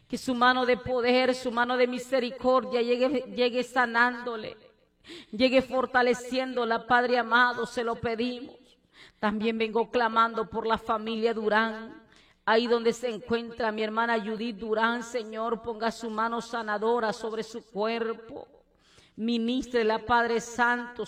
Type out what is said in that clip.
Que su mano de poder, su mano de misericordia llegue sanándole, llegue fortaleciéndola, Padre amado, se lo pedimos. También vengo clamando por la familia Durán, ahí donde se encuentra mi hermana Judith Durán. Señor, ponga su mano sanadora sobre su cuerpo. Ministrela, Padre Santo,